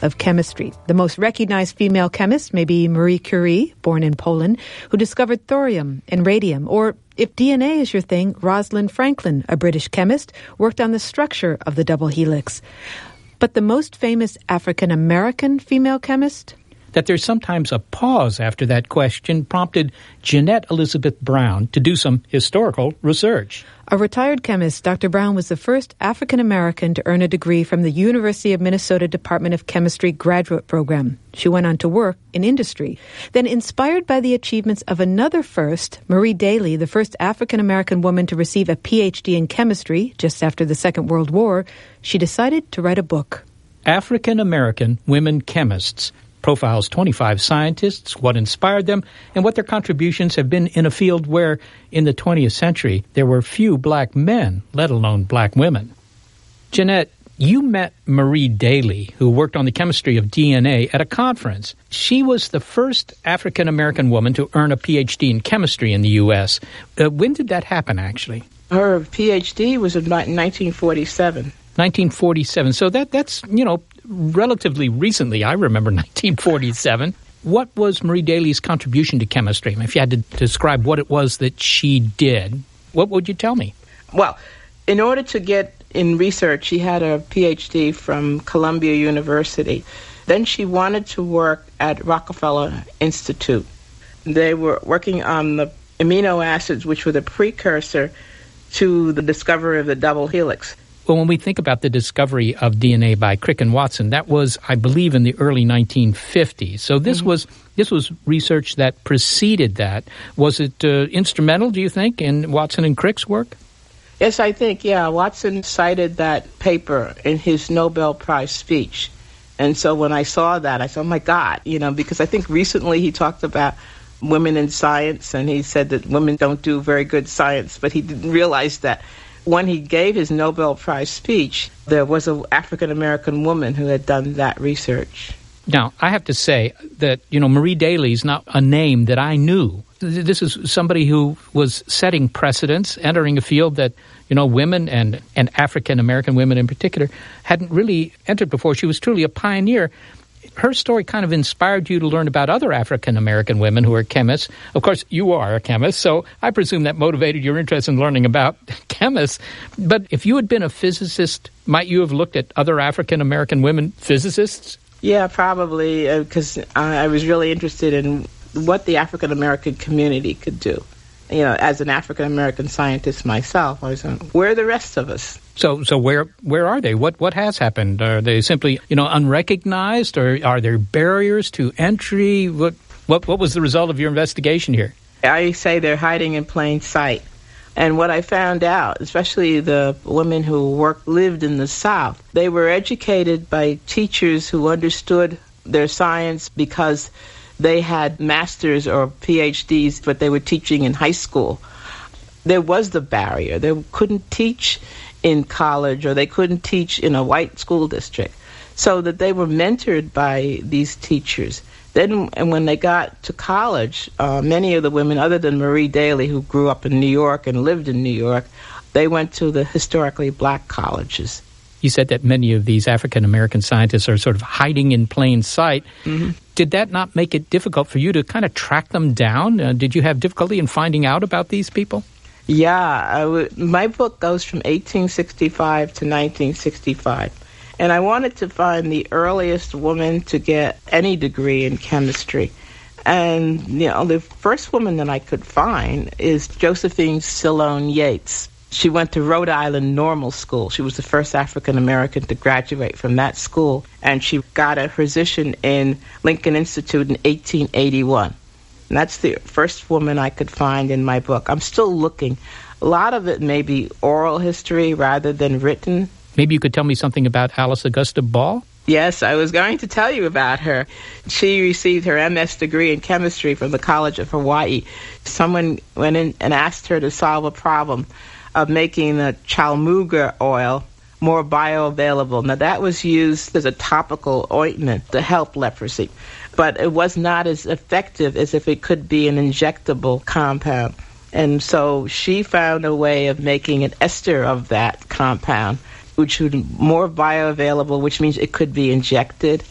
of chemistry. The most recognized female chemist may be Marie Curie, born in Poland, who discovered thorium and radium. Or, if DNA is your thing, Rosalind Franklin, a British chemist, worked on the structure of the double helix. But the most famous African-American female chemist? That there's sometimes a pause after that question prompted Jeanette Elizabeth Brown to do some historical research. A retired chemist, Dr. Brown was the first African-American to earn a degree from the University of Minnesota Department of Chemistry graduate program. She went on to work in industry. Then, inspired by the achievements of another first, Marie Daly, the first African-American woman to receive a Ph.D. in chemistry just after the Second World War, she decided to write a book. African-American Women Chemists profiles 25 scientists, what inspired them, and what their contributions have been in a field where, in the 20th century, there were few black men, let alone black women. Jeanette, you met Marie Daly, who worked on the chemistry of DNA, at a conference. She was the first African-American woman to earn a Ph.D. in chemistry in the U.S. When did that happen, actually? Her Ph.D. was in 1947. 1947. So that's, relatively recently. I remember 1947. What was Marie Daly's contribution to chemistry? If you had to describe what it was that she did, what would you tell me? Well, in order to get in research, she had a Ph.D. from Columbia University. Then she wanted to work at Rockefeller Institute. They were working on the amino acids, which were the precursor to the discovery of the double helix. Well, when we think about the discovery of DNA by Crick and Watson, that was, I believe, in the early 1950s. So this was research that preceded that. Was it instrumental, do you think, in Watson and Crick's work? Yes, I think, yeah. Watson cited that paper in his Nobel Prize speech. And so when I saw that, I said, oh, my God, because I think recently he talked about women in science, and he said that women don't do very good science, but he didn't realize that when he gave his Nobel Prize speech, there was an African-American woman who had done that research. Now, I have to say that, Marie Daly is not a name that I knew. This is somebody who was setting precedents, entering a field that, women and African-American women in particular hadn't really entered before. She was truly a pioneer. Her story kind of inspired you to learn about other African-American women who are chemists. Of course, you are a chemist, so I presume that motivated your interest in learning about chemists. But if you had been a physicist, might you have looked at other African-American women physicists? Yeah, probably, because I was really interested in what the African-American community could do. As an African-American scientist myself, I was saying, where are the rest of us? So where are they? What has happened? Are they simply, unrecognized, or are there barriers to entry? What was the result of your investigation here? I say they're hiding in plain sight. And what I found out, especially the women who lived in the South, they were educated by teachers who understood their science because they had masters or PhDs, but they were teaching in high school. There was the barrier. They couldn't teach in college, or they couldn't teach in a white school district, so that they were mentored by these teachers. Then, and when they got to college, many of the women, other than Marie Daly, who grew up in New York and lived in New York, they went to the historically black colleges. You said that many of these African-American scientists are sort of hiding in plain sight. Mm-hmm. Did that not make it difficult for you to kind of track them down? Did you have difficulty in finding out about these people? Yeah, my book goes from 1865 to 1965. And I wanted to find the earliest woman to get any degree in chemistry. And, the first woman that I could find is Josephine Sloan Yates. She went to Rhode Island Normal School. She was the first African-American to graduate from that school. And she got a position in Lincoln Institute in 1881. And that's the first woman I could find in my book. I'm still looking. A lot of it may be oral history rather than written. Maybe you could tell me something about Alice Augusta Ball? Yes, I was going to tell you about her. She received her MS degree in chemistry from the College of Hawaii. Someone went in and asked her to solve a problem of making the chalmuga oil more bioavailable. Now, that was used as a topical ointment to help leprosy, but it was not as effective as if it could be an injectable compound. And so she found a way of making an ester of that compound, which would be more bioavailable, which means it could be injected.